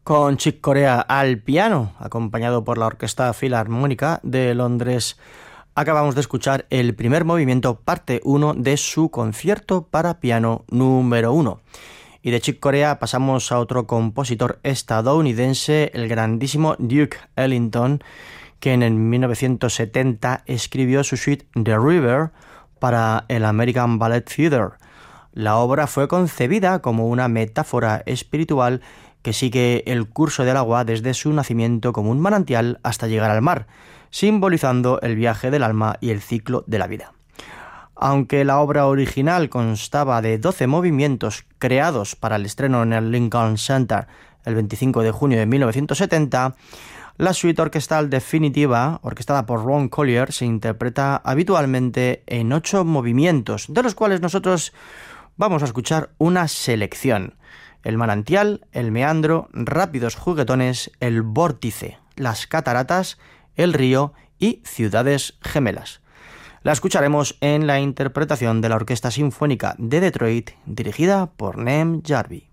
Con Chick Corea al piano, acompañado por la Orquesta Filarmónica de Londres. Acabamos de escuchar el primer movimiento, parte 1 de su concierto para piano número 1. Y de Chick Corea pasamos a otro compositor estadounidense, el grandísimo Duke Ellington, que en 1970 escribió su suite The River para el American Ballet Theatre. La obra fue concebida como una metáfora espiritual que sigue el curso del agua desde su nacimiento como un manantial hasta llegar al mar, simbolizando el viaje del alma y el ciclo de la vida. Aunque la obra original constaba de 12 movimientos creados para el estreno en el Lincoln Center el 25 de junio de 1970, la suite orquestal definitiva, orquestada por Ron Collier, se interpreta habitualmente en 8 movimientos, de los cuales nosotros vamos a escuchar una selección: el manantial, el meandro, rápidos juguetones, el vórtice, las cataratas, el río y ciudades gemelas. La escucharemos en la interpretación de la Orquesta Sinfónica de Detroit, dirigida por Neem Jarvi.